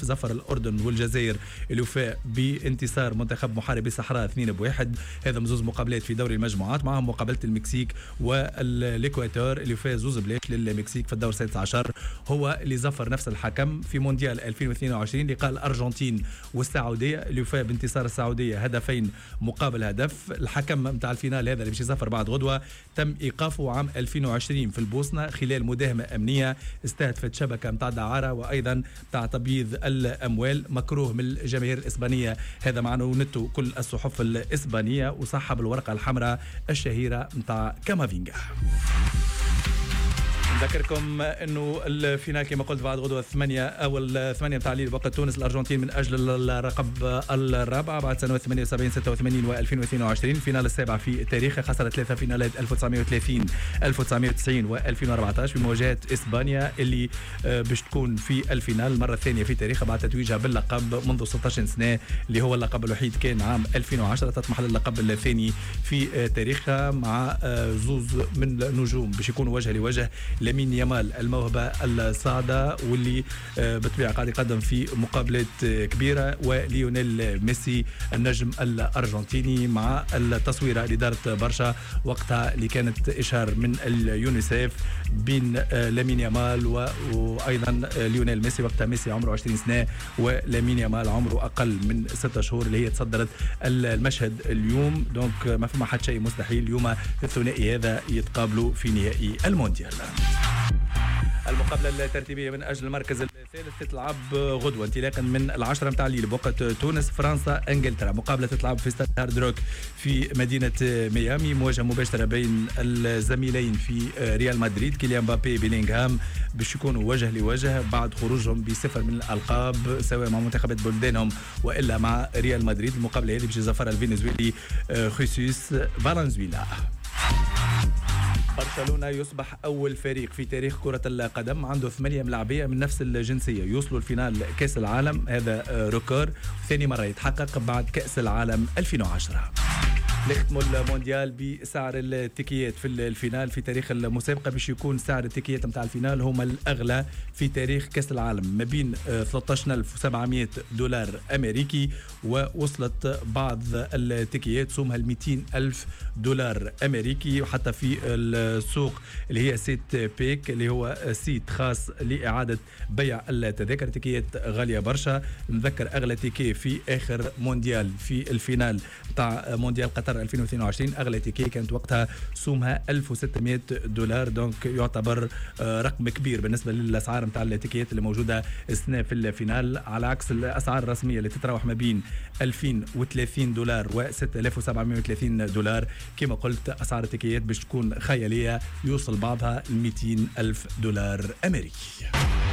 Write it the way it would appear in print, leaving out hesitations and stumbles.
الهدف. زفر الأردن والجزائر الوفاء بانتصار منتخب محاربي الصحراء 2-1. هذا مزوز مقابلات في دوري المجموعات، معهم مقابلة المكسيك والإكواتور اللي فاز 2-0 للمكسيك في الدور 16. هو اللي زفر نفس الحكم في مونديال 2022 لقاء الأرجنتين والسعودية اللي وفاء بانتصار السعودية هدفين مقابل هدف. الحكم متاع الفينال هذا اللي باش يزفر بعد غدوة تم إيقافه عام 2020 في البوسنة خلال مداهمة أمنية استهدفت شبكة متاع دعارة وأيضا متاع تبييض الأموال. مكروه من الجماهير الإسبانية، هذا معنونته كل الصحف الإسبانية، وصاحب الورقة الحمراء الشهيرة متاع كامافينجا. نذكركم انه الفينال كما قلت بعد غدوه 8 متاع الليل بوقت تونس الارجنتين من اجل اللقب الرابع بعد سنوات 78 86 و2022. الفينال السابع في تاريخه، خسر 3 فينالات 1930 1990 و2014 في مواجهه اسبانيا اللي باش تكون في الفينال المره الثانيه في تاريخها بعد تتويجها باللقب منذ 16 سنه اللي هو اللقب الوحيد كان عام 2010. تطمح للقب الثاني في تاريخها مع زوز من نجوم باش يكونوا وجه لوجه، لامين يامال الموهبة الصاعدة واللي بالطبيعة قاعد يقدم في مقابلات كبيرة، وليونيل ميسي النجم الأرجنتيني مع التصويرة اللي دارت برشا وقتها اللي كانت إشهار من اليونيسيف بين لامين يامال وأيضا ليونيل ميسي. وقتها ميسي عمره 20 سنة ولامين يامال عمره أقل من 6 شهور اللي هي تصدرت المشهد اليوم. دونك ما فما حد شيء مستحيل، اليوم الثنائي هذا يتقابلوا في نهائي المونديال. المقابلة الترتيبية من أجل المركز الثالث تتلعب غدوة انطلاقا من 10 متاع الليل بوقت تونس فرنسا انجلترا. مقابلة تتلعب في استاد هارد روك في مدينة ميامي، مواجهة مباشرة بين الزميلين في ريال مدريد كيليان مبابي بيلينغهام باش يكونوا وجه لوجه بعد خروجهم بصفر من الألقاب سواء مع منتخبات بلدانهم وإلا مع ريال مدريد. المقابلة هذه باش يزفرها الفنزويلي خيسوس فالنزويلا. برشلونة يصبح أول فريق في تاريخ كرة القدم عنده 8 ملاعبية من نفس الجنسية يوصلوا الفينال كأس العالم، هذا ريكورد ثاني مرة يتحقق بعد كأس العالم 2010. نختموا المونديال بسعر التيكيات في الفينال في تاريخ المسابقة باش يكون سعر التيكيات متاع الفينال هما الأغلى في تاريخ كأس العالم ما بين 13,700 دولار أمريكي، ووصلت بعض التيكيات سومها 200,000 دولار أمريكي. وحتى في السوق اللي هي سيت بيك اللي هو سيت خاص لإعادة بيع التذاكر، تيكيات غالية برشا. نذكر أغلى تيكي في آخر مونديال في الفينال متاع مونديال قطر 2022 أغلى تيكي كانت وقتها سومها 1600 دولار. دونك يعتبر رقم كبير بالنسبة للأسعار متاع التيكيات اللي موجودة السنة في الفينال، على عكس الأسعار الرسمية اللي تتراوح ما بين 2030 دولار و 6730 دولار. كما قلت أسعار التيكيات باش تكون خيالية، يوصل بعضها 200,000 دولار أمريكي.